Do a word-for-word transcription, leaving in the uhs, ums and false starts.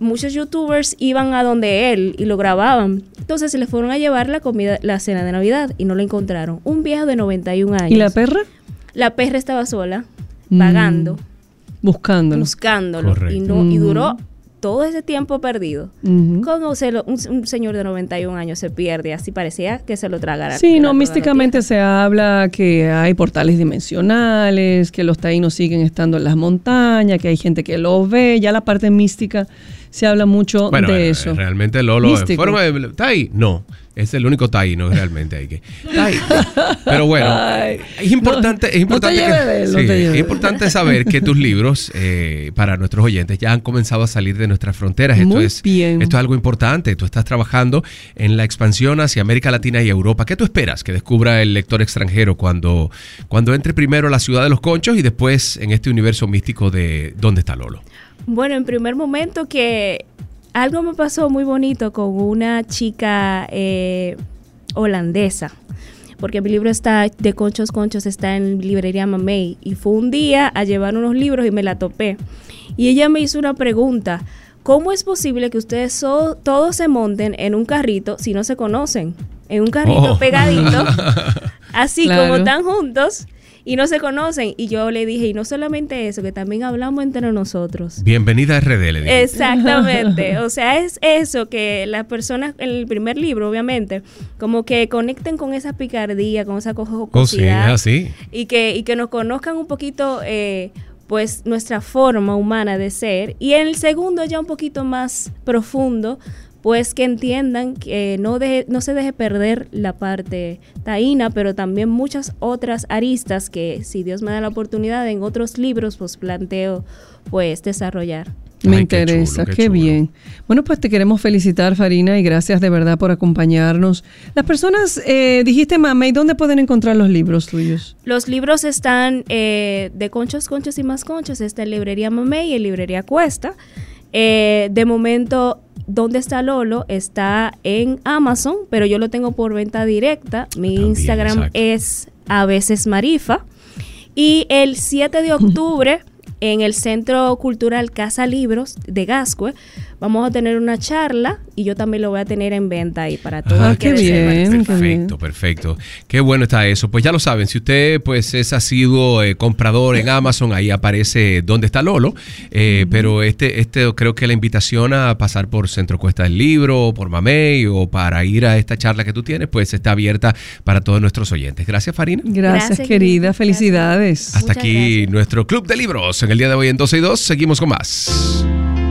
muchos youtubers iban a donde él y lo grababan. Entonces se le fueron a llevar la comida, la cena de Navidad y no lo encontraron. Un viejo de noventa y un años. ¿Y la perra? La perra estaba sola, vagando. Mm, buscándolo. Buscándolo. Y, no, mm. y duró todo ese tiempo perdido. Uh-huh. Como se lo, un, un señor de noventa y un años se pierde, así parecía que se lo tragara. Sí, no, místicamente se habla que hay portales dimensionales, que los taínos siguen estando en las montañas, que hay gente que los ve, ya la parte mística se habla mucho bueno, de eh, eso. Realmente Lolo, en forma de taí, no. Es el único taíno realmente hay que. Taí. Pero bueno, Ay, es importante, no, es importante, no te que, de él, sí, no te es importante saber que tus libros, eh, para nuestros oyentes, ya han comenzado a salir de nuestras fronteras. Esto Muy es, bien. esto es algo importante. Tú estás trabajando en la expansión hacia América Latina y Europa. ¿Qué tú esperas que descubra el lector extranjero cuando, cuando entre primero a la ciudad de los conchos y después en este universo místico de ¿Dónde está Lolo? Bueno, en primer momento que algo me pasó muy bonito con una chica eh, holandesa, porque mi libro está de Conchos Conchos, está en librería Mamey, y fue un día a llevar unos libros y me la topé. Y ella me hizo una pregunta: ¿cómo es posible que ustedes so, todos se monten en un carrito si no se conocen? En un carrito oh. pegadito, así claro. como están juntos. Y no se conocen. Y yo le dije, y no solamente eso, que también hablamos entre nosotros. Bienvenida a R D, le dije. Exactamente. O sea, es eso, que las personas, en el primer libro, obviamente, como que conecten con esa picardía, con esa jocosidad. Oh, sí, es así. Y que, y que nos conozcan un poquito, eh, pues, nuestra forma humana de ser. Y en el segundo, ya un poquito más profundo, pues que entiendan que no, deje, no se deje perder la parte taína, pero también muchas otras aristas que, si Dios me da la oportunidad, en otros libros pues planteo pues desarrollar. Me Ay, interesa, qué, chulo, qué, qué chulo. bien. Bueno, pues te queremos felicitar, Farina, y gracias de verdad por acompañarnos. Las personas, eh, dijiste, Mamey, ¿dónde pueden encontrar los libros tuyos? Los libros están eh, de Conchos, Conchos y Más Conchos, está en librería Mamey y en librería Cuesta. Eh, de momento, ¿Dónde está Lolo? Está en Amazon, pero yo lo tengo por venta directa. Mi También, Instagram exacto. es a veces Marifa. Y el siete de octubre, en el Centro Cultural Casa Libros de Gascue, vamos a tener una charla y yo también lo voy a tener en venta ahí para todos. Ah, qué bien. Perfecto, bien. perfecto. Qué bueno está eso. Pues ya lo saben, si usted pues es asiduo eh, comprador en Amazon, ahí aparece Dónde está Lolo. Eh, uh-huh. Pero este, este creo que la invitación a pasar por Centro Cuesta del Libro, por Mamey o para ir a esta charla que tú tienes, pues está abierta para todos nuestros oyentes. Gracias, Farina. Gracias, Gracias querida. Gracias. Felicidades. Hasta Muchas aquí gracias. Nuestro Club de Libros. En el día de hoy en doce y dos seguimos con más.